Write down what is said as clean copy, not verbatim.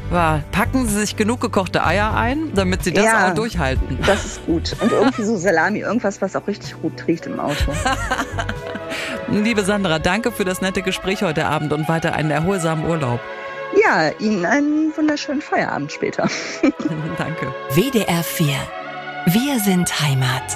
Packen Sie sich genug gekochte Eier ein, damit Sie das auch durchhalten. Das ist gut. Und irgendwie so Salami, irgendwas, was auch richtig gut riecht im Auto. Liebe Sandra, danke für das nette Gespräch heute Abend und weiter einen erholsamen Urlaub. Ja, Ihnen einen wunderschönen Feierabend später. Danke. WDR 4. Wir sind Heimat.